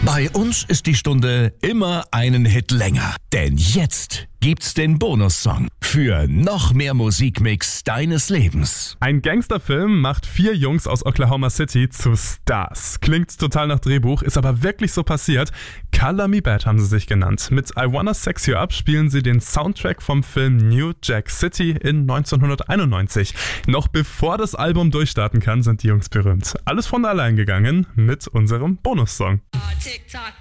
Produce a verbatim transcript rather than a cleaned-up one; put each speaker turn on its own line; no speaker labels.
Bei uns ist die Stunde immer einen Hit länger. Denn jetzt gibt's den Bonussong für noch mehr Musikmix deines Lebens.
Ein Gangsterfilm macht vier Jungs aus Oklahoma City zu Stars. Klingt total nach Drehbuch, ist aber wirklich so passiert. Color Me Bad haben sie sich genannt. Mit I Wanna Sex You Up spielen sie den Soundtrack vom Film New Jack City in neunzehnhunderteinundneunzig. Noch bevor das Album durchstarten kann, sind die Jungs berühmt. Alles von allein gegangen mit unserem Bonussong.